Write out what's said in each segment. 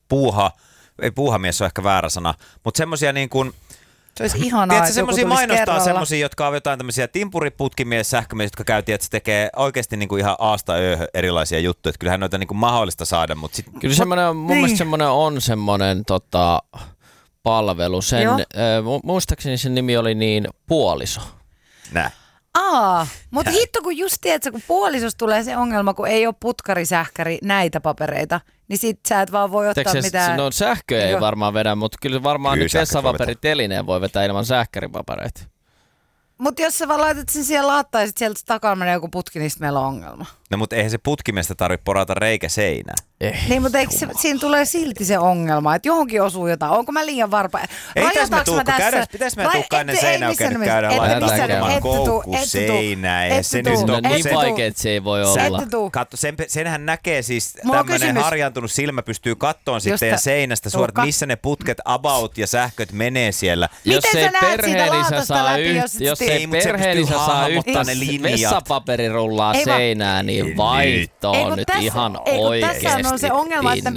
puuhamies on ehkä väärä sana, mutta semmosia niin kuin se olisi ihanaa, tiedätkö, semmosia mainostaa semmosia, jotka on jotain tämmöisiä timpuriputkimies, sähkömies, jotka käytiin, että se tekee oikeasti niinku ihan aasta ööhön erilaisia juttuja. Että kyllähän noita niinku mahdollista saada, mutta kyllä semmoinen, mun mielestä semmoinen on semmoinen palvelu. Sen, muistaakseni sen nimi oli niin Puoliso. Näin. Mutta hitto kun just tiedätkö, kun puolisosta tulee se ongelma, kun ei ole putkarisähkäri näitä papereita, niin sit sä et vaan voi ottaa mitään. No sähköä ei varmaan vedä, mutta kyllä varmaan nyt vessapaperitelineen voi vetää ilman sähkäripapereita. Mutta jos sä vaan laitat sen siellä laattaa ja sit sieltä takana menee joku putki, niin sit meillä on ongelma. No mutta eihän se putkimesta tarvitse porata reikä seinään. Niin, mutta eikö siinä tulee silti se ongelma, että johonkin osuu jotain. Onko mä liian varpa? Pitäis me tukkaa ennen seinäoikeuden käydä laittaa koukku seinään. Eihän se nyt on niin vaikea, että se ei voi olla. Katso, senhän näkee siis tämmöinen harjaantunut silmä pystyy kattoon sitten teidän seinästä suoraan, missä ne putket about ja sähköt menee siellä. Jos ei perheellisä saa vessapaperi rullaa seinään, niin vaihto on nyt ihan oikeesti. On se ongelma, että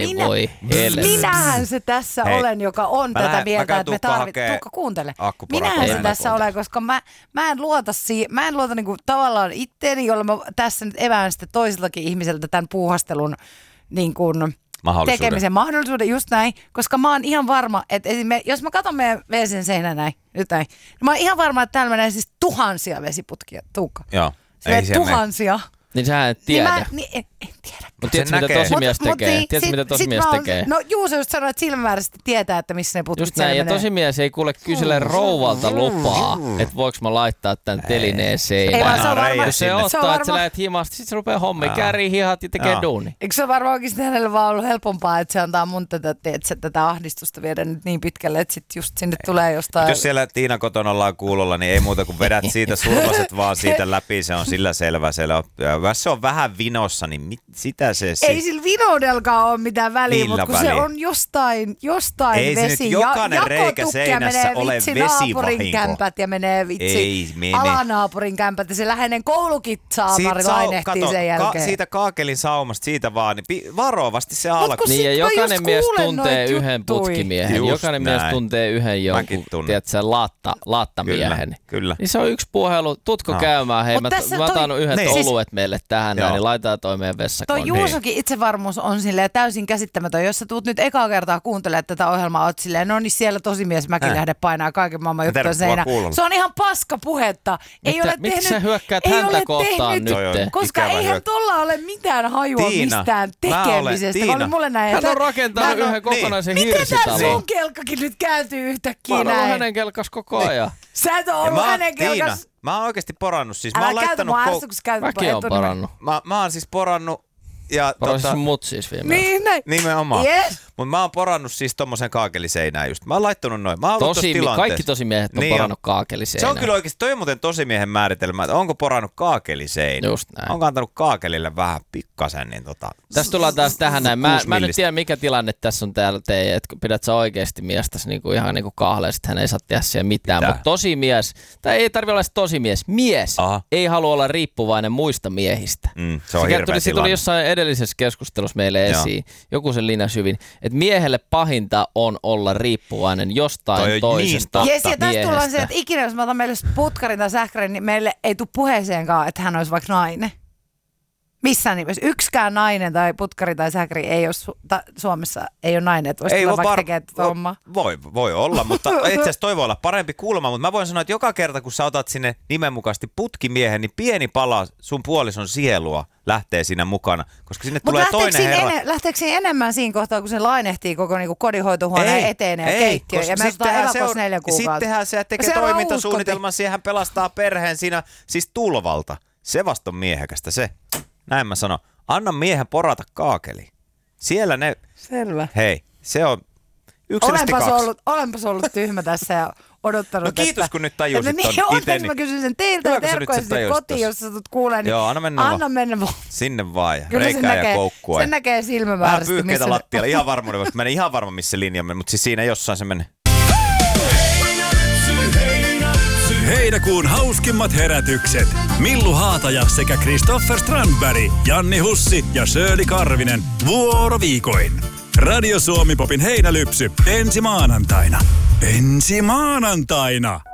minähän se tässä olen, joka on tätä mieltä, että me tarvitaan. Tuukka, kuuntele. Minähän se tässä olen, koska mä en luota niinku tavallaan itteeni, jolla mä tässä nyt evään sitten toiseltakin ihmiseltä tämän puuhastelun niin kuin tekemisen mahdollisuuden, just näin, koska mä oon ihan varma, että jos mä katson meidän WC:n seinä näin, nyt näin, niin mä oon ihan varma, että täällä menee siis tuhansia vesiputkia, Tuukka. Joo. Tuhansia. Niin sä et tiedä. En tiedä. Mutta tiedätkö, mitä tosimies tekee? Tiedätkö, mitä tosimies tekee? No Juuso just sanoi, että silmämääräisesti tietää, että missä ne putkit just näin, ja tosimies ei kuule kysele rouvalta lupaa, että voiko mä laittaa tämän telineen seinään. Jos se ottaa, että sä lähet himasta, sit se rupeaa hommi, käärii hihat ja tekee duuni. Eikö se varmaankin sitten hänelle vaan ollut helpompaa, että se antaa mun tätä ahdistusta viedä nyt niin pitkälle, että sit just sinne tulee jostain. Jos siellä Tiina kotona ollaan kuulolla, niin ei muuta kuin vedät siitä survaset vaan siitä läpi, se on sillä selvä. Jos se on vähän vinossa, niin sitä se... Ei sillä vinoudellakaan ole mitään väliä, mutta kun se on jostain ei vesi. Ei se nyt jokainen reikä seinässä ole vesivahinko. Naapurin kämpät ja menee vitsi alanaapurin kämpät ja se läheinen koulukin lainehtii sen jälkeen. Siitä kaakelin saumasta, siitä vaan, niin varovasti se alkoi. Niin ja jokainen mies tuntee yhden putkimiehen. Jokainen mies tuntee yhden jonkun, tiedätkö, laattamiehen. Kyllä. Niin se on yksi puhelu, tutko käymään, hei mä otan yhdet oluet meille tähän näin, niin laitetaan toi meidän vessakoon. Toi Juusokin itsevarmuus on silleen täysin käsittämätön. Jos sä tuut nyt ekaa kertaa kuuntelemaan tätä ohjelmaa, oot silleen, no niin siellä tosimies Mäkilähde painaa kaiken maailman juttuja seinään. Se on ihan paska puhetta. Miksi sä hyökkäät häntä kohtaan nyt? Koska eihän tolla ole mitään hajua mistään tekemisestä. Hän on rakentanut yhden kokonaisen hirsitalon. Miten tää sun kelkkakin nyt kääntyy yhtäkkiä näin? Mä oon ollut hänen kelkas koko ajan. Sä et ole ollut hänen kelkas. Mä oon oikeesti porannut siis. Älä käytä mun ärsytys, Mäkin oon porannut. Mä oon siis porannut ja porasit sun mut siis viimein. Niin näin. Nimenomaan. Mut mä oon porannut siis tommosen kaakeliseinään just. Mä oon laittanut noin. Mä oon ollut tossa tilanteessa. Kaikki tosimiehet on porannut kaakeliseinään. Se on kyllä oikeesti, toi on muuten tosimiehen määritelmä, että onko porannut kaakeliseinään. Just näin. Onko antanut kaakelille vähän pikkasen, niin Tässä tullaan taas tähän näin. Mä en nyt tiedä mikä tilanne tässä on täällä teidän, että pidät sä oikeesti miestäsi niinku ihan niinku kahleen, sit hän ei saa tehdä siellä mitään. Mutta tosimies, tai ei tarvitse olla tosimies, mies ei halua olla riippuvainen muista miehistä. Se on hirveä tilanne. Se tuli jossain edellisessä keskustelussa meille esiin. Joku sen linjasi hyvin, että miehelle pahinta on olla riippuvainen jostain toisesta miehestä. Ja tässä tullaan se, että ikinä jos mä otan meille putkarin tai sähkärin, niin meille ei tule puheeseenkaan, että hän olisi vaikka nainen. Missään nimessä. Yksikään nainen tai putkari tai sähkäri ei ole Suomessa ei ole nainen, että voisi tulla vaikka tekemään tätä hommaa. Voi olla, mutta itse asiassa toi voi olla parempi kulma, mutta mä voin sanoa, että joka kerta kun sä otat sinne nimenmukaisesti putkimiehen, niin pieni pala sun puolison sielua lähtee siinä mukana, koska sinne tulee toinen herra. Lähteekö siinä enemmän siinä kohtaa, kun se lainehtii koko niinku kodinhoitohuoneen eteen ja keittiö ja me otetaan evakos 4 kuukautta? Sittenhän se tekee toimintasuunnitelman, siihen pelastaa perheen siinä siis tulvalta. Se vasta on miehekästä se. Näin mä sanon. Anna miehen porata kaakeli. Siellä ne... Selvä. Hei, se on 1-2. Olenpas ollut tyhmä tässä ja odottanut, no kiitos, kun nyt tajusit ton iteni. Mä kysyn sen teiltä ja terkkoisin kotiin, jos sä tulet kuuleen. Joo, anna mennä vaan. Sinne vaan ja reikää ja koukkua. Sen näkee silmämääräisesti. Vähän pyyhkeitä lattialla. Ihan varmuuden, koska mä en ihan varma, missä linja menee, mutta siis siinä jossain se menee. Heinäkuun hauskimmat herätykset. Millu Haataja sekä Kristoffer Strandberg, Janni Hussi ja Shirley Karvinen vuoroviikoin. Radio Suomi Popin heinälypsy ensi maanantaina.